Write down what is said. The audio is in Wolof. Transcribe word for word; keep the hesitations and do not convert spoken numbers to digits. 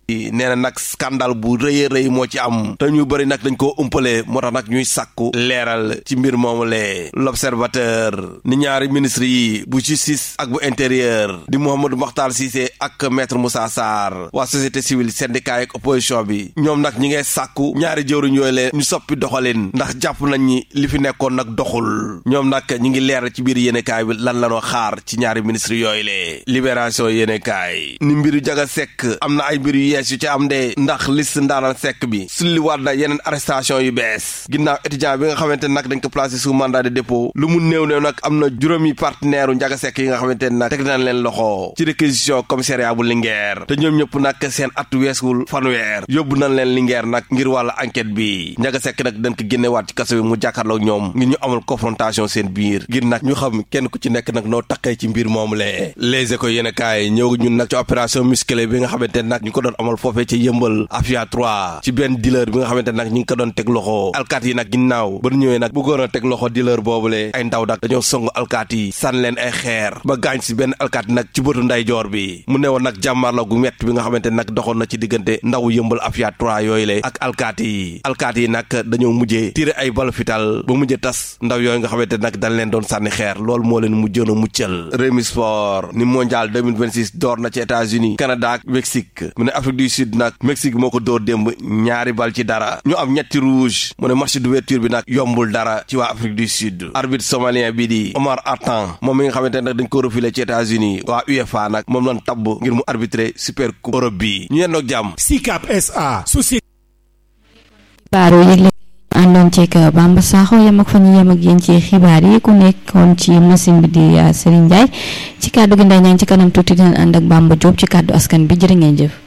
nee na nag scandale bu rëy rëy moo ci am te ñu bëri nag dañ koo umpale moo tax nag ñuy sàkku leeral ci mbir moomu lee l'observateur ni ñaari ministre yi bu justice ak bu intérieur di Mouhamadou Makhtar Cissé ak maître Moussa Sarr waa société civile syndicat ak opposition bi ñoom nag ñi ngay sàkku ñaari jëwriñ yooyu lee ñu soppi doxalin ndax jàpp nañ ñi li fi nekkoon nag doxul ñoom nag ñi ngi leeral ci biir yéenekaay bi lan lanoo xaar ci ñaari ministre yooyu lee libération yéenekaay ni mbiru Jaga Seck am na ay mbir yu yees yu ci am de ndax liste ndaanaan Seck bi sulli waat na yeneen arrestation yu bees ginnaaw étudiant bi nga xamante ne nag dañ ko placé sous mandat de dépôt lu mu néew néew nag am na juróomi partenaire u Njaga Sekk yi nga xamante ne nag teg nañ leen loxo ci réquisition commissariat bu Linguère te ñoom ñëpp nag seen at weesul fanweer yóbbu nañ leen Linguère nag ngir wàllu enquête bi Njaga Sekk nag dañ ko génnewaat ci kaso bi mu jàkkaarloog ñoom ngir ñu amal confrontation seen biir ngir nag ñu xam kenn ku ci nekk nag noo takkee ci mbir moomu lee Les Échos yéen a kaay ñëw ñun nag ci opération musclé bi nga xamante ne nag ñu ko doon amal foofee ci yëmbal Afia trois ci benn dealer bi nga xamante ne nag ñu ngi ko doon teg loxo alkaat yi nag ginnaaw ba ñëwee nag bëggoon a teg loxo dealer boobule ay ndaw nag dañoo song alkaat yi sànni leen ay xeer ba gaañ si benn alkaat nag ci bëtu ndeyjoor bi mu newoon nag jàmmarloo gu mett bi nga xamante nag doxoon na ci diggante ndaw yëmbal Afia trois yooyu le ak alkaat yi alkaat yi nag dañoo mujjee tiré ay balu fital ba mujjee tas ndaw yooyu nga xamante nag dañ leen doon sànni xeer loolu moo leen mujjoon a muccal Rewmi Sport ni mondial deux mille vingt-six door na ci États-Unis Canada ak Mexique mu ne Afrique du Sud nag Mexique moo ko door démb ñaari bal ci dara ñu am ñetti rouge mu ne match d'ouverture bi nag yombul dara ci waa Afrique du Sud arbitre somalien bi di Omar Artan moom mi nga xamante nag dañ ko refilé ci États-Unis waa UEFA nag moom lañ tabb ngir mu arbitrer Super Coupe Europe bi ñu yendoog jàmm Sicap S A société baaru yëgle àndoon ceeg Bamba Sakho yem ak fa ñu yem ak yéen ci xibaar yi ku nekkoon ci machine bi di Serigne Ndiaye ci kàddu gi Ndeye Niang ci kanam tuuti dinañ ànd ak Bamba Diop ci kàddu askan bi jërë ngeen jëf